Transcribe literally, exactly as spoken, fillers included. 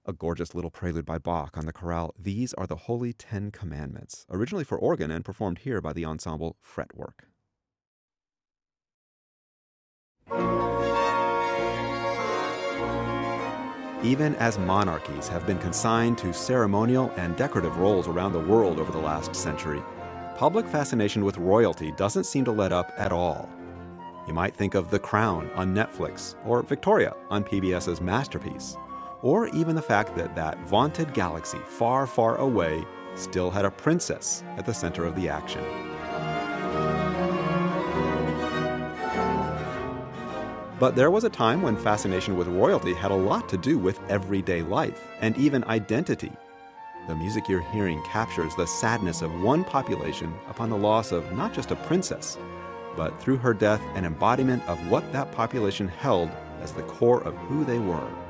A gorgeous little prelude by Bach on the chorale These Are the Holy Ten Commandments, originally for organ and performed here by the ensemble Fretwork. Even as monarchies have been consigned to ceremonial and decorative roles around the world over the last century, public fascination with royalty doesn't seem to let up at all. You might think of The Crown on Netflix, or Victoria on PBS's Masterpiece, or even the fact that that vaunted galaxy far, far away still had a princess at the center of the action. But there was a time when fascination with royalty had a lot to do with everyday life and even identity. The music you're hearing captures the sadness of one population upon the loss of not just a princess, but through her death, an embodiment of what that population held as the core of who they were.